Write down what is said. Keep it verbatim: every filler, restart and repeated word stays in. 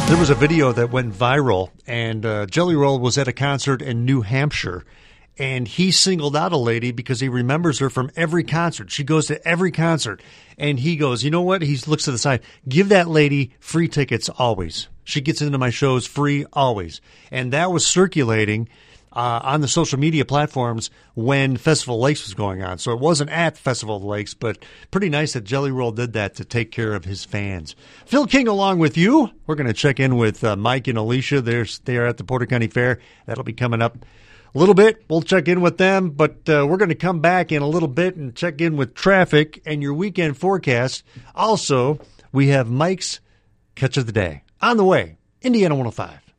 There was a video that went viral, and uh, Jelly Roll was at a concert in New Hampshire, and he singled out a lady because he remembers her from every concert. She goes to every concert, and he goes, you know what? He looks to the side. Give that lady free tickets always. She gets into my shows free always. And that was circulating uh, on the social media platforms when Festival of the Lakes was going on. So it wasn't at Festival of the Lakes, but pretty nice that Jelly Roll did that to take care of his fans. Phil King along with you. We're going to check in with uh, Mike and Alicia. They're, they are at the Porter County Fair. That'll be coming up a little bit. We'll check in with them, but uh, we're going to come back in a little bit and check in with traffic and your weekend forecast. Also, we have Mike's Catch of the Day on the way. Indiana one oh five.